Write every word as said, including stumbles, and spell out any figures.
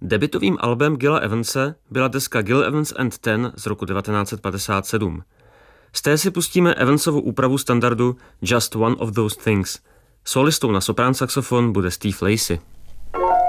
Debutovým albem Gilla Evanse byla deska Gil Evans and Ten z roku devatenáct set padesát sedm. Z té si pustíme Evansovu úpravu standardu Just One of Those Things. Solistou na soprán saxofon bude Steve Lacy.